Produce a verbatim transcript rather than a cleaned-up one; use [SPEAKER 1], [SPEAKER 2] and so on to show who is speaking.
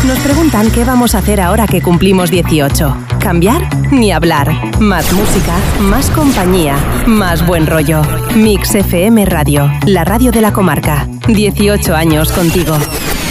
[SPEAKER 1] Nos preguntan qué vamos a hacer ahora que cumplimos dieciocho. ¿Cambiar? Ni hablar. Más música, más compañía, más buen rollo. Mix F M Radio, la radio de la comarca. dieciocho años contigo.